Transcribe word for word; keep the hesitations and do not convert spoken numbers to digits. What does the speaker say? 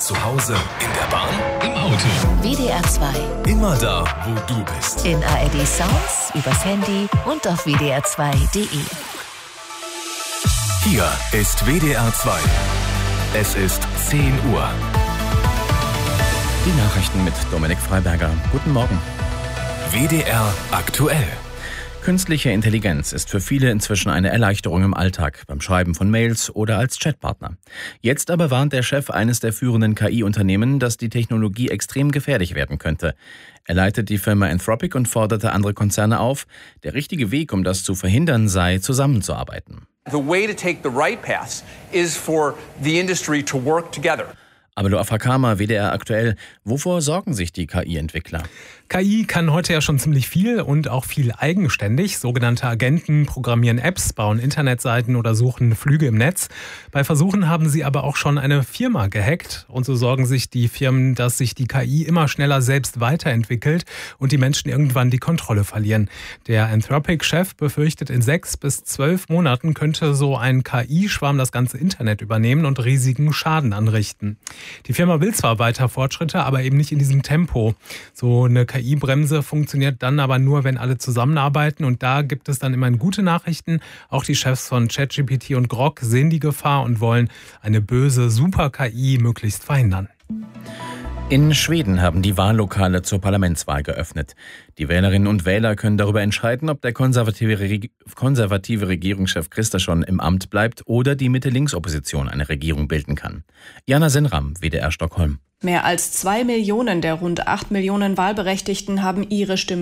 Zu Hause, in der Bahn, im Auto. W D R zwei. Immer da, wo du bist. In A R D Sounds, übers Handy und auf W D R zwei Punkt D E. Hier ist W D R zwei. Es ist zehn Uhr. Die Nachrichten mit Dominik Freiberger. Guten Morgen. W D R aktuell. Künstliche Intelligenz ist für viele inzwischen eine Erleichterung im Alltag, beim Schreiben von Mails oder als Chatpartner. Jetzt aber warnt der Chef eines der führenden K I-Unternehmen, dass die Technologie extrem gefährlich werden könnte. Er leitet die Firma Anthropic und forderte andere Konzerne auf, der richtige Weg, um das zu verhindern, sei, zusammenzuarbeiten. The way to take the right paths is for the industry to work together. Abelo Afakama, W D R aktuell. Wovor sorgen sich die K I-Entwickler? K I kann heute ja schon ziemlich viel und auch viel eigenständig. Sogenannte Agenten programmieren Apps, bauen Internetseiten oder suchen Flüge im Netz. Bei Versuchen haben sie aber auch schon eine Firma gehackt. Und so sorgen sich die Firmen, dass sich die K I immer schneller selbst weiterentwickelt und die Menschen irgendwann die Kontrolle verlieren. Der Anthropic-Chef befürchtet, in sechs bis zwölf Monaten könnte so ein K I-Schwarm das ganze Internet übernehmen und riesigen Schaden anrichten. Die Firma will zwar weiter Fortschritte, aber eben nicht in diesem Tempo. So eine K I-Bremse funktioniert dann aber nur, wenn alle zusammenarbeiten. Und da gibt es dann immerhin gute Nachrichten. Auch die Chefs von ChatGPT und Grok sehen die Gefahr und wollen eine böse Super-K I möglichst verhindern. In Schweden haben die Wahllokale zur Parlamentswahl geöffnet. Die Wählerinnen und Wähler können darüber entscheiden, ob der konservative, Reg- konservative Regierungschef Kristersson im Amt bleibt oder die Mitte-Links-Opposition eine Regierung bilden kann. Jana Senram, W D R Stockholm. Mehr als zwei Millionen der rund acht Millionen Wahlberechtigten haben ihre Stimme